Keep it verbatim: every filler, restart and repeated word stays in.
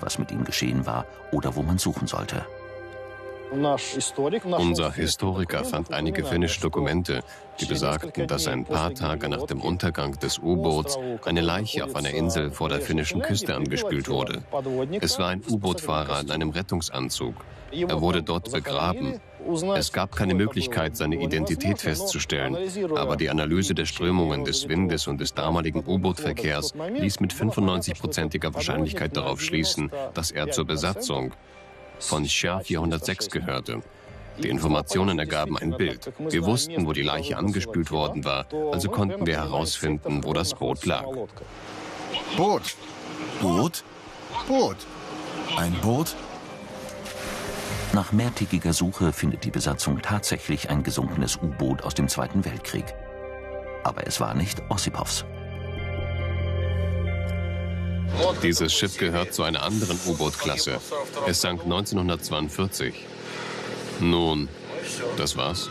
was mit ihm geschehen war oder wo man suchen sollte. Unser Historiker fand einige finnische Dokumente, die besagten, dass ein paar Tage nach dem Untergang des U-Boots eine Leiche auf einer Insel vor der finnischen Küste angespült wurde. Es war ein U-Boot-Fahrer in einem Rettungsanzug. Er wurde dort begraben. Es gab keine Möglichkeit, seine Identität festzustellen, aber die Analyse der Strömungen des Windes und des damaligen U-Boot-Verkehrs ließ mit fünfundneunzig-prozentiger Wahrscheinlichkeit darauf schließen, dass er zur Besatzung von Char vierhundertsechs gehörte. Die Informationen ergaben ein Bild. Wir wussten, wo die Leiche angespült worden war, also konnten wir herausfinden, wo das Boot lag. Boot. Boot? Boot. Ein Boot? Nach mehrtägiger Suche findet die Besatzung tatsächlich ein gesunkenes U-Boot aus dem Zweiten Weltkrieg. Aber es war nicht Ossipovs. Dieses Schiff gehört zu einer anderen U-Boot-Klasse. Es sank neunzehnhundertzweiundvierzig. Nun, das war's.